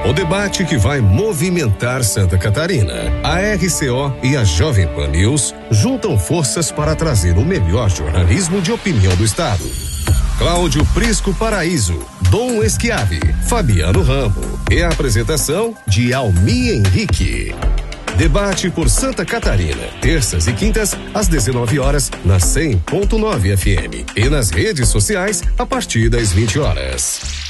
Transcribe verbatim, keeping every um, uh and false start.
O debate que vai movimentar Santa Catarina. A R C O e a Jovem Pan News juntam forças para trazer o melhor jornalismo de opinião do estado. Cláudio Prisco Paraíso, Dom Esquiave, Fabiano Rambo e a apresentação de Almi Henrique. Debate por Santa Catarina, terças e quintas, às dezenove horas, na cem ponto nove F M e nas redes sociais, a partir das vinte horas.